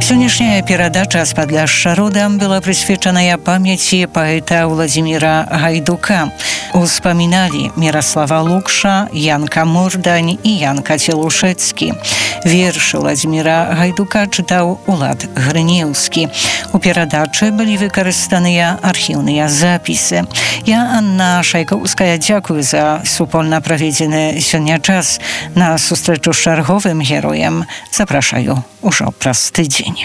Сённяшняя перадача з Падляшша родам была прысвечаная памяці паэта Владзіміра Гайдука. Успаміналі Міраслава Лукша, Янка Мордань і Янка Целушэцкі. Вершы Владзіміра Гайдука чытаў Улад Грынеўскі. У перадачы былі выкарыстаныя архіўныя запісы. Я, Анна Шайкоўская, дзякую за супольна праведзены сёння час. На сустрэчу з чарговым героем запрашаю ўжо праз тыдзень.